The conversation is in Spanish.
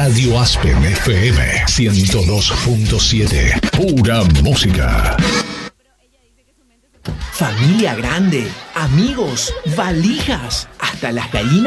Radio Aspen FM 102.7. Pura música. Familia grande, amigos, valijas, hasta las gallinas